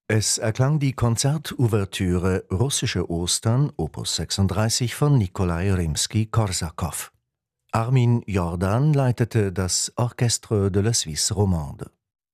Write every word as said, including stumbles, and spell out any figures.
Es erklang die Konzertouvertüre Russische Ostern Opus sechsunddreißig von Nikolai Rimski-Korsakow. Armin Jordan leitete das Orchestre de la Suisse Romande.